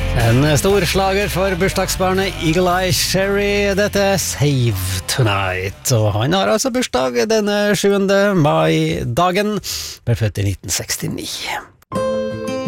En stor slager for bursdagsbarnet Eagle Eye Cherry. Dette er Save Tonight. Og han har altså bursdag denne 7. mai-dagen. Ble født i 1969.